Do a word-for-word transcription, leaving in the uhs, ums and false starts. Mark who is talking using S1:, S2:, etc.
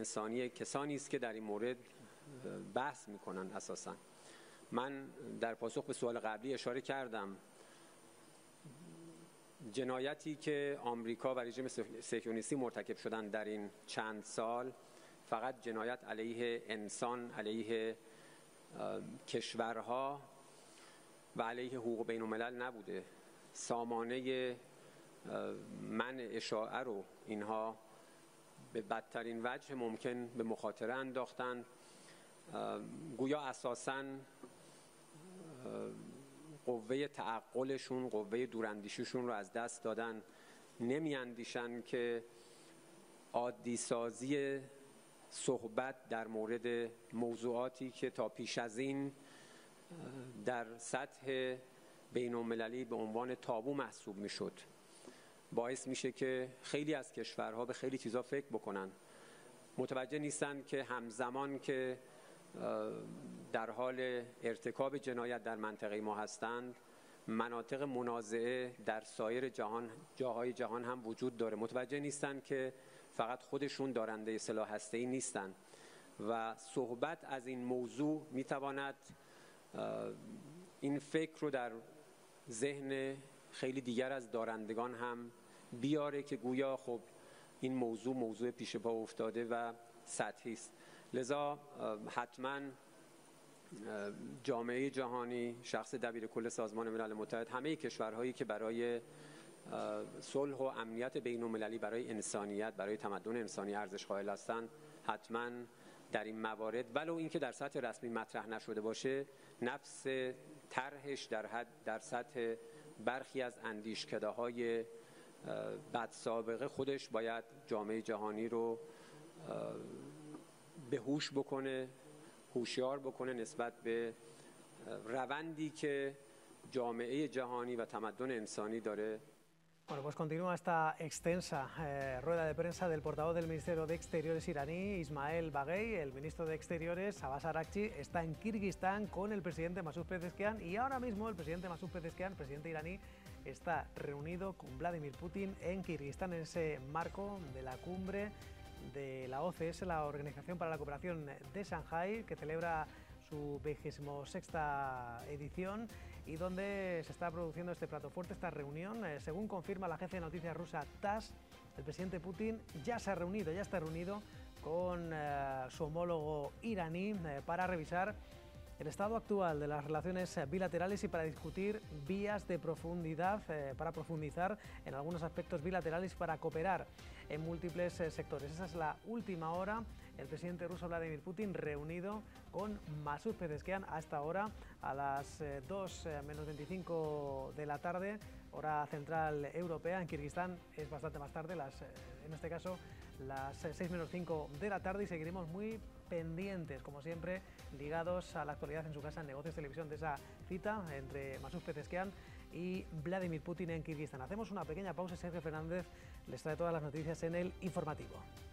S1: انسانی کسانی است که در این مورد بحث میکنن. اساسا من در پاسخ به سوال قبلی اشاره کردم جنایتی که آمریکا و رژیم صهیونیستی مرتکب شدن در این چند سال فقط جنایت علیه انسان، علیه کشورها و علیه حقوق بین الملل نبوده. سامانه منع اشاعه رو اینها به بدترین وجه ممکن به مخاطره انداختن. گویا اساساً قوه تعقلشون، قوه دوراندیشیشون رو از دست دادن. نمی اندیشن که عادی سازی صحبت در مورد موضوعاتی که تا پیش از این در سطح بین المللی به عنوان تابو محسوب می شد باعث میشه که خیلی از کشورها به خیلی چیزا فکر بکنن. متوجه نیستن که همزمان که در حال ارتکاب جنایت در منطقه ما هستند، مناطق منازعه در سایر جهان، جاهای جهان هم وجود داره. متوجه نیستن که فقط خودشون دارنده سلاح هسته‌ای نیستن و صحبت از این موضوع میتواند این فکر رو در ذهن خیلی دیگر از دارندگان هم بیاره که گویا خب این موضوع موضوع پیش پا افتاده و سطحی است. لذا حتما جامعه جهانی، شخص دبیر کل سازمان ملل متحد، همه کشورهایی که برای صلح و امنیت بین المللی، برای انسانیت، برای تمدن انسانی ارزش قائل هستند، حتما در این موارد ولو اینکه در سطح رسمی مطرح نشده باشه، نفس طرحش در حد در سطح برخی از اندیشکده‌های بد سابقه خودش باید جامعه جهانی رو به هوش بکنه، هوشیار بکنه نسبت به روندی که جامعه جهانی و تمدن انسانی داره.
S2: Bueno, pues continúa esta extensa eh, rueda de prensa del portavoz del Ministerio de Exteriores iraní, Ismael Baghei. El ministro de Exteriores, Abbas Araghchi, está en Kirguistán con el presidente Masud Pezeshkian y ahora mismo el presidente Masud Pezeshkian, presidente iraní, está reunido con Vladimir Putin en Kirguistán en ese marco de la cumbre de la O C S, la Organización para la Cooperación de Shanghái, que celebra su vigésimo sexta edición y donde se está produciendo este plato fuerte, esta reunión. Eh, según confirma la agencia de noticias rusa TASS, el presidente Putin ya se ha reunido, ya está reunido con eh, su homólogo iraní eh, para revisar el estado actual de las relaciones bilaterales y para discutir vías de profundidad, eh, para profundizar en algunos aspectos bilaterales y para cooperar en múltiples eh, sectores. Esa es la última hora. El presidente ruso Vladimir Putin reunido con Masud Pezeshkian a esta hora, a las eh, dos menos veinticinco de la tarde, hora central europea. En Kirguistán es bastante más tarde, las, eh, en este caso las seis menos cinco de la tarde, y seguiremos muy pendientes, como siempre, ligados a la actualidad en su casa en Negocios Televisión, de esa cita entre Masud Pezeshkian y Vladimir Putin en Kirguistán. Hacemos una pequeña pausa. Sergio Fernández les trae todas las noticias en el informativo.